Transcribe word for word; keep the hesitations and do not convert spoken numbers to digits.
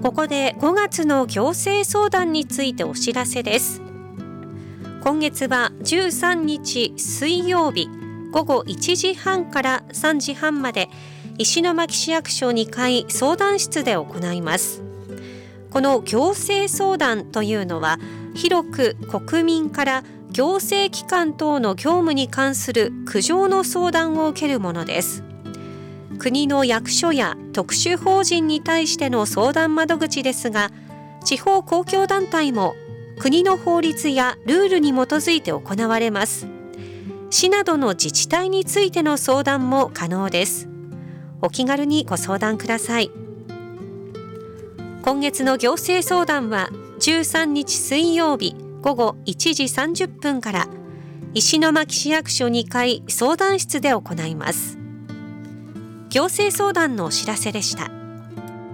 ここでごがつの行政相談についてお知らせです。今月はじゅうさんにち水曜日ごごいちじはんからさんじはんまで石巻市役所にかい相談室で行います。この行政相談というのは広く国民から行政機関等の業務に関する苦情の相談を受けるものです。国の役所や特殊法人に対しての相談窓口ですが、地方公共団体も国の法律やルールに基づいて行われます。市などの自治体についての相談も可能です。お気軽にご相談ください。今月の行政相談はじゅうさんにち水曜日ごごいちじさんじゅっぷんから石巻市役所にかい相談室で行います。行政相談のお知らせでした。